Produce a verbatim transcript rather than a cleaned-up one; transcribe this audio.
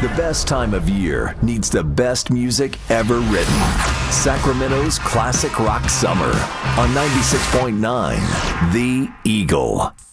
The best time of year needs the best music ever written. Sacramento's Classic Rock Summer on ninety-six point nine The Eagle.